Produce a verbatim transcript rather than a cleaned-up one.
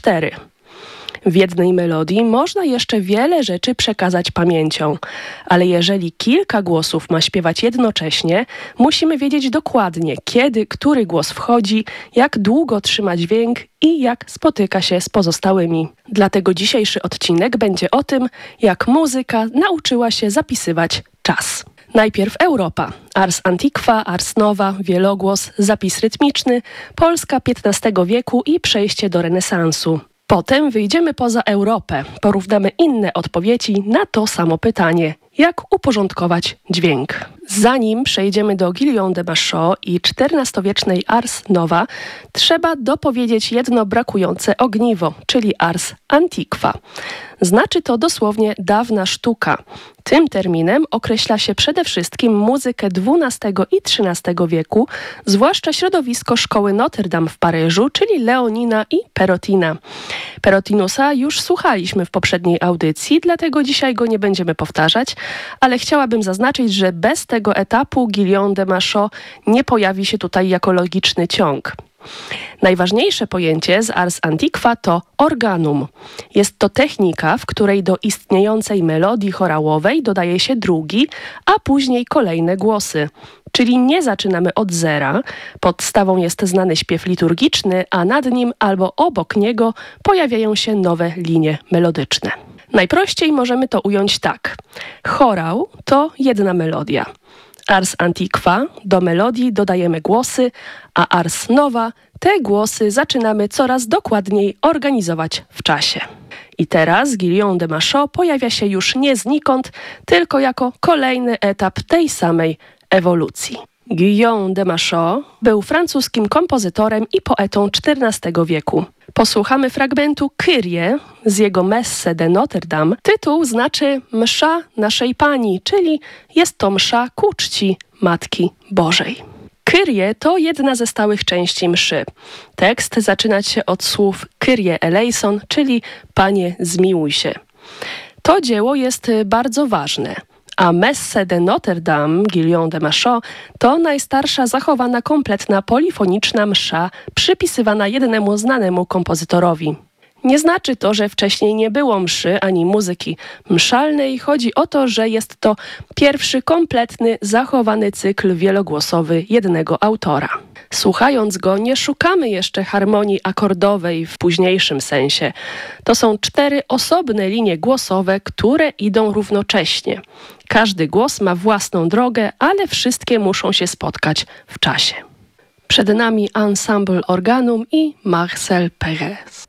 cztery. W jednej melodii można jeszcze wiele rzeczy przekazać pamięcią, ale jeżeli kilka głosów ma śpiewać jednocześnie, musimy wiedzieć dokładnie, kiedy który głos wchodzi, jak długo trzyma dźwięk i jak spotyka się z pozostałymi. Dlatego dzisiejszy odcinek będzie o tym, jak muzyka nauczyła się zapisywać czas. Najpierw Europa. Ars antiqua, ars nova, wielogłos, zapis rytmiczny, Polska piętnastego wieku i przejście do renesansu. Potem wyjdziemy poza Europę, porównamy inne odpowiedzi na to samo pytanie. Jak uporządkować dźwięk? Zanim przejdziemy do Guillaume de Machaut i czternastowiecznej ars nova, trzeba dopowiedzieć jedno brakujące ogniwo, czyli ars antiqua. Znaczy to dosłownie dawna sztuka. Tym terminem określa się przede wszystkim muzykę dwunastego i trzynastego wieku, zwłaszcza środowisko szkoły Notre Dame w Paryżu, czyli Leonina i Perotina. Perotinusa już słuchaliśmy w poprzedniej audycji, dlatego dzisiaj go nie będziemy powtarzać, ale chciałabym zaznaczyć, że bez tego etapu Guillaume de Machaut nie pojawi się tutaj jako logiczny ciąg. Najważniejsze pojęcie z ars antiqua to organum. Jest to technika, w której do istniejącej melodii chorałowej dodaje się drugi, a później kolejne głosy. Czyli nie zaczynamy od zera. Podstawą jest znany śpiew liturgiczny, a nad nim albo obok niego pojawiają się nowe linie melodyczne. Najprościej możemy to ująć tak. Chorał to jedna melodia. Ars antiqua, do melodii dodajemy głosy, a ars nova, te głosy zaczynamy coraz dokładniej organizować w czasie. I teraz Guillaume de Machaut pojawia się już nie znikąd, tylko jako kolejny etap tej samej ewolucji. Guillaume de Machaut był francuskim kompozytorem i poetą czternastego wieku. Posłuchamy fragmentu Kyrie z jego Messe de Notre Dame. Tytuł znaczy Msza naszej Pani, czyli jest to msza ku czci Matki Bożej. Kyrie to jedna ze stałych części mszy. Tekst zaczyna się od słów Kyrie eleison, czyli Panie zmiłuj się. To dzieło jest bardzo ważne. A Messe de Notre Dame Guillaume de Machaut to najstarsza zachowana kompletna polifoniczna msza przypisywana jednemu znanemu kompozytorowi. Nie znaczy to, że wcześniej nie było mszy ani muzyki mszalnej. Chodzi o to, że jest to pierwszy kompletny, zachowany cykl wielogłosowy jednego autora. Słuchając go, nie szukamy jeszcze harmonii akordowej w późniejszym sensie. To są cztery osobne linie głosowe, które idą równocześnie. Każdy głos ma własną drogę, ale wszystkie muszą się spotkać w czasie. Przed nami Ensemble Organum i Marcel Pérez.